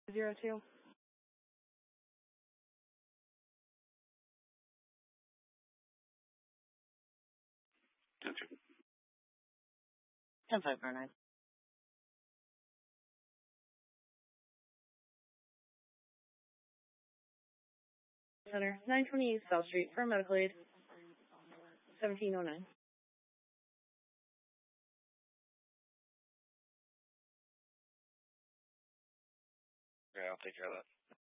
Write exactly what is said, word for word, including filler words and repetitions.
Zero two. ten five four nine. Center, nine twenty East South Street for medical aid. seventeen oh nine. Okay, I'll take care of that.